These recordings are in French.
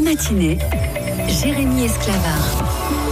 matinée, Jérémy Esclavard.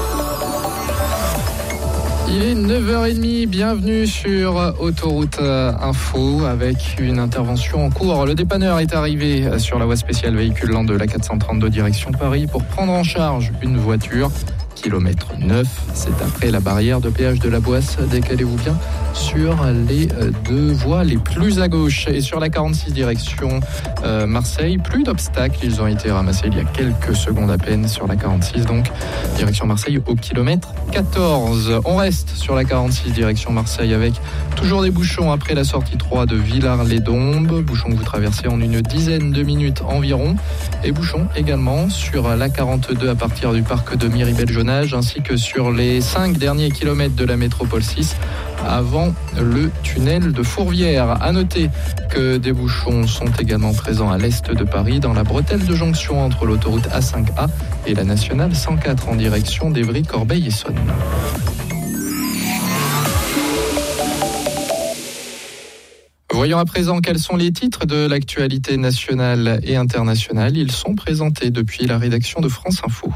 Il est 9h30, bienvenue sur Autoroute Info avec une intervention en cours. Le dépanneur est arrivé sur la voie spéciale véhicule lent de la 432 direction Paris pour prendre en charge une voiture. Kilomètre 9, c'est après la barrière de péage de la Boisse. Décalez-vous bien sur les deux voies les plus à gauche. Et sur la 46 direction Marseille, plus d'obstacles. Ils ont été ramassés il y a quelques secondes à peine sur la 46, donc direction Marseille au kilomètre 14. On reste sur la 46 direction Marseille avec toujours des bouchons après la sortie 3 de Villars-les-Dombes. Bouchons que vous traversez en une dizaine de minutes environ. Et bouchons également sur la 42 à partir du parc de Miribel-Jonage, ainsi que sur les 5 derniers kilomètres de la métropole 6 avant le tunnel de Fourvière. À noter que des bouchons sont également présents à l'est de Paris, dans la bretelle de jonction entre l'autoroute A5A et la nationale 104 en direction d'Évry, Corbeil-Essonnes. Voyons à présent quels sont les titres de l'actualité nationale et internationale. Ils sont présentés depuis la rédaction de France Info.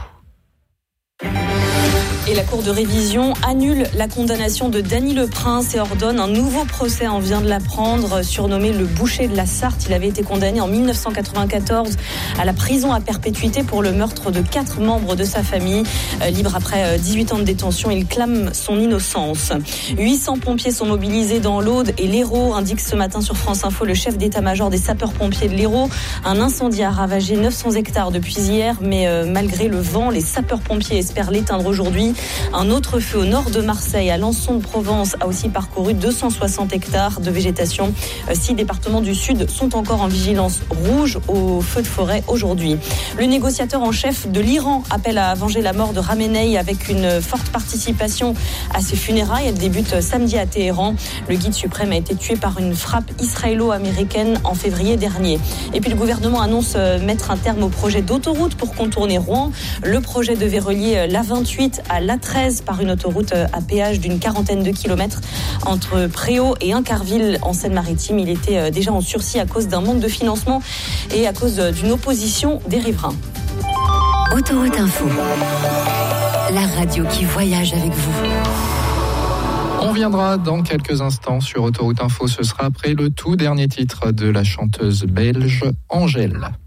Et la Cour de révision annule la condamnation de Dany Le Prince et ordonne un nouveau procès. On vient de l'apprendre, surnommé le boucher de la Sarthe. Il avait été condamné en 1994 à la prison à perpétuité pour le meurtre de 4 membres de sa famille. Libre après 18 ans de détention, il clame son innocence. 800 pompiers sont mobilisés dans l'Aude et l'Hérault, indique ce matin sur France Info le chef d'état-major des sapeurs-pompiers de l'Hérault. Un incendie a ravagé 900 hectares depuis hier, mais malgré le vent, les sapeurs-pompiers espèrent l'éteindre aujourd'hui. Un autre feu au nord de Marseille, à Lançon de Provence, a aussi parcouru 260 hectares de végétation. 6 départements du sud sont encore en vigilance rouge au feu de forêt aujourd'hui. Le négociateur en chef de l'Iran appelle à venger la mort de Khamenei avec une forte participation à ses funérailles. Elle débute samedi à Téhéran. Le guide suprême a été tué par une frappe israélo-américaine en février dernier. Et puis le gouvernement annonce mettre un terme au projet d'autoroute pour contourner Rouen. Le projet devait relier l'A28 à l'A13 par une autoroute à péage d'une 40aine de kilomètres entre Préau et Incarville en Seine-Maritime. Il était déjà en sursis à cause d'un manque de financement et à cause d'une opposition des riverains. Autoroute Info, la radio qui voyage avec vous. On viendra dans quelques instants sur Autoroute Info. Ce sera après le tout dernier titre de la chanteuse belge Angèle.